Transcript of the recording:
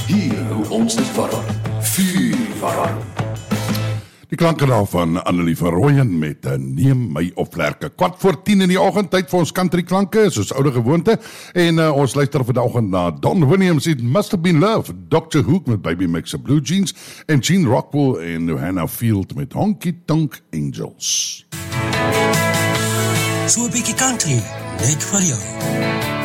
Hier hoe ons dit warm. Vuur warm. Die klanke daarvan Annelie van Rooyen met Neem my op vlerke. 10:15 in die oggend, tyd vir ons country klanke, soos oude gewoonte. En ons luister vandaag na Don Williams, It Must Have Been Love, Dr. Hook met Baby Makes a Blue Jeans, en Gene Rockwell en Johanna Field met Honky Tonk Angels. So 'n bietjie country, net vir jou.